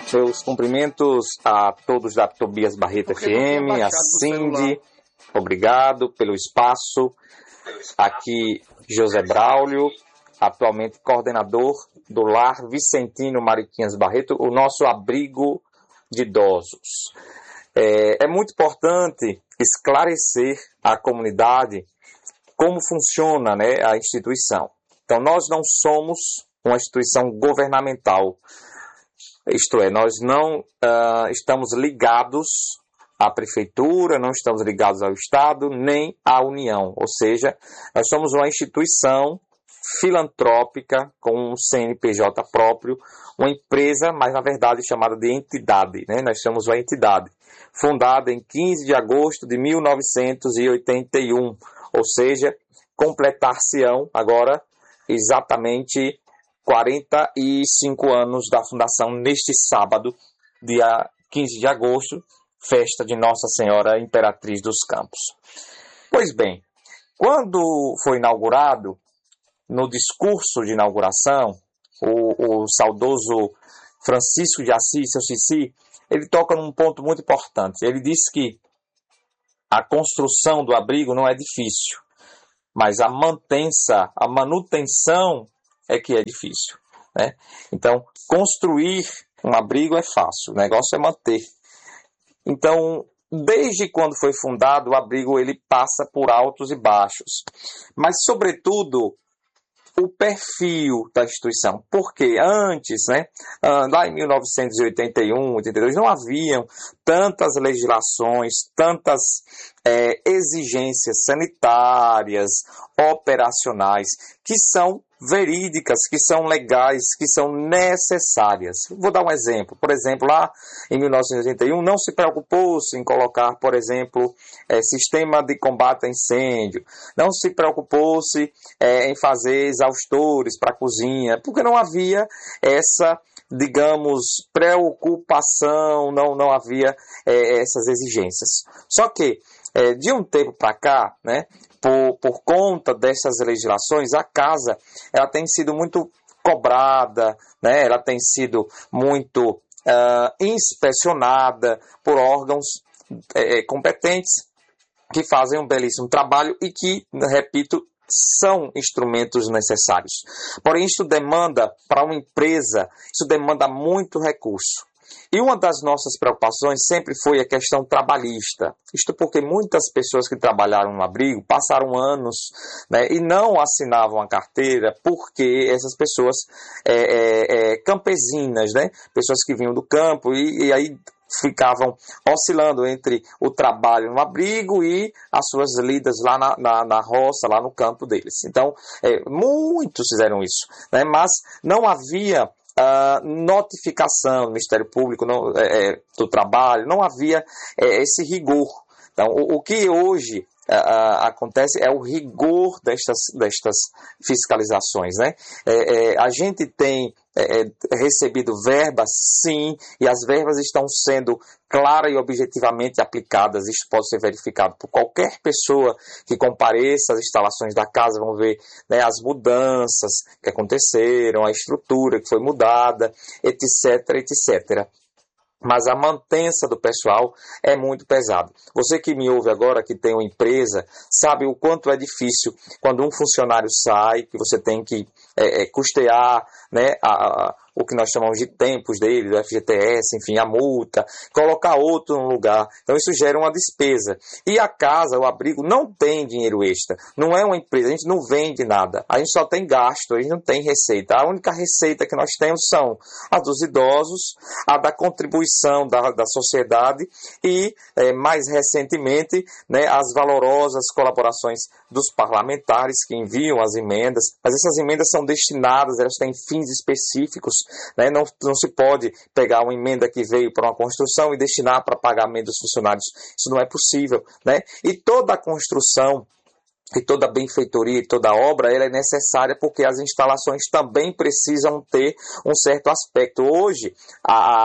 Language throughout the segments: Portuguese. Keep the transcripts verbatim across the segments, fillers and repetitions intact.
Meus cumprimentos a todos da Tobias Barreto F M, a Cindy, obrigado pelo espaço. Aqui José Braulio, atualmente coordenador do Lar Vicentino Mariquinhas Barreto, o nosso abrigo de idosos. É, é muito importante esclarecer à comunidade como funciona, né, a instituição. Então, nós não somos uma instituição governamental. Isto é, nós não uh, estamos ligados à prefeitura, não estamos ligados ao Estado, nem à União. Ou seja, nós somos uma instituição filantrópica com um C N P J próprio, uma empresa, mas na verdade chamada de entidade, né? Nós somos uma entidade, fundada em quinze de agosto de mil novecentos e oitenta e um, ou seja, completar-se-ão agora exatamente quarenta e cinco anos da fundação neste sábado, dia quinze de agosto, festa de Nossa Senhora Imperatriz dos Campos. Pois bem, quando foi inaugurado, no discurso de inauguração, o, o saudoso Francisco de Assis, seu Cici, ele toca num ponto muito importante. Ele diz que a construção do abrigo não é difícil, mas a mantença, a manutenção é que é difícil, né? Então, construir um abrigo é fácil, o negócio é manter. Então, desde quando foi fundado, o abrigo ele passa por altos e baixos, mas, sobretudo, o perfil da instituição, porque antes, né, lá em mil novecentos e oitenta e um, oitenta e dois, não haviam tantas legislações, tantas é, exigências sanitárias, operacionais, que são verídicas, que são legais, que são necessárias. Vou dar um exemplo. Por exemplo, lá em mil novecentos e oitenta e um, não se preocupou-se em colocar, por exemplo, é, sistema de combate a incêndio, não se preocupou-se é, em fazer exaustores para a cozinha, porque não havia essa, digamos, preocupação, não, não havia é, essas exigências. Só que, é, de um tempo para cá, né, Por, por conta dessas legislações, a casa ela tem sido muito cobrada, né? Ela tem sido muito uh, inspecionada por órgãos é, competentes que fazem um belíssimo trabalho e que, repito, são instrumentos necessários. Porém, isso demanda, para uma empresa, isso demanda muito recurso. E uma das nossas preocupações sempre foi a questão trabalhista. Isto porque muitas pessoas que trabalharam no abrigo passaram anos, né, e não assinavam a carteira porque essas pessoas é, é, é, campesinas, né, pessoas que vinham do campo e, e aí ficavam oscilando entre o trabalho no abrigo e as suas lidas lá na, na, na roça, lá no campo deles. Então, é, muitos fizeram isso, né, mas não havia Uh, notificação do Ministério Público não, é, do Trabalho, não havia é, esse rigor. Então, o, o que hoje uh, uh, acontece é o rigor destas, destas fiscalizações, né? É, é, a gente tem é, recebido verbas, sim, e as verbas estão sendo clara e objetivamente aplicadas. Isto pode ser verificado por qualquer pessoa que compareça às instalações da casa, vão ver, né, as mudanças que aconteceram, a estrutura que foi mudada, etc, etcétera. Mas a mantença do pessoal é muito pesado. Você que me ouve agora, que tem uma empresa, sabe o quanto é difícil quando um funcionário sai, que você tem que é, é, custear, né, a, a, o que nós chamamos de tempos dele, do F G T S, enfim, a multa, colocar outro no lugar. Então isso gera uma despesa. E a casa, o abrigo, não tem dinheiro extra. Não é uma empresa, a gente não vende nada. A gente só tem gasto, a gente não tem receita. A única receita que nós temos são a dos idosos, a da contribuição da, da sociedade e, é, mais recentemente, né, as valorosas colaborações dos parlamentares que enviam as emendas. Mas essas emendas são destinadas, elas têm fins específicos, né? Não, não se pode pegar uma emenda que veio para uma construção e destinar para pagamento dos funcionários. Isso não é possível, né? E toda a construção e toda a benfeitoria e toda a obra, ela é necessária porque as instalações também precisam ter um certo aspecto. Hoje, a,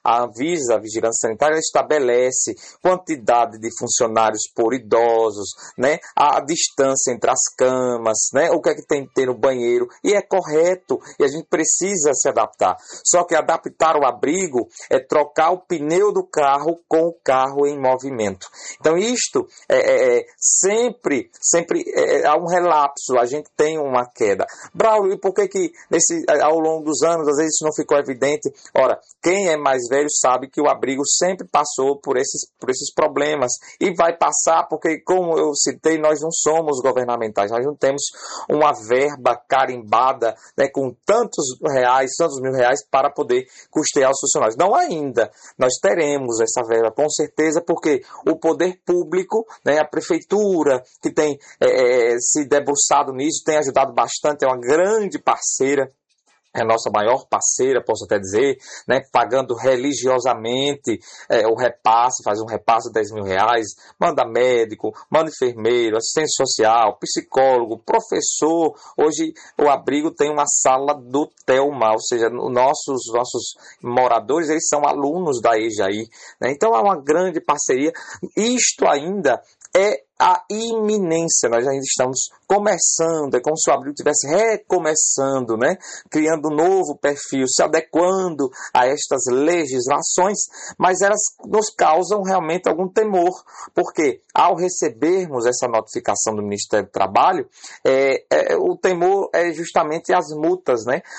a Anvisa, a Vigilância Sanitária, estabelece quantidade de funcionários por idosos, né? A, a distância entre as camas, né? O que é que tem que ter no banheiro, e é correto, e a gente precisa se adaptar. Só que adaptar o abrigo é trocar o pneu do carro com o carro em movimento. Então isto é, é, é sempre, sempre é, há um relapso, a gente tem uma queda. Braulio, e por que que nesse, ao longo dos anos, às vezes isso não ficou evidente? Ora, quem é mais velho sabe que o abrigo sempre passou por esses, por esses problemas, e vai passar porque, como eu citei, nós não somos governamentais, nós não temos uma verba carimbada, né, com tantos reais, tantos mil reais para poder custear os funcionários. Não ainda, nós teremos essa verba com certeza, porque o poder público, né, a prefeitura que tem é, se debruçado nisso, tem ajudado bastante, é uma grande parceira, é a nossa maior parceira, posso até dizer, né, pagando religiosamente é, o repasse, faz um repasse de dez mil reais, manda médico, manda enfermeiro, assistente social, psicólogo, professor. Hoje o abrigo tem uma sala do Telma, ou seja, nossos, nossos moradores, eles são alunos da EJAI, né? Então é uma grande parceria. Isto ainda é a iminência, nós ainda estamos começando, é como se o abrigo estivesse recomeçando, né? Criando um novo perfil, se adequando a estas legislações, mas elas nos causam realmente algum temor, porque ao recebermos essa notificação do Ministério do Trabalho, é, é, o temor é justamente as multas, né?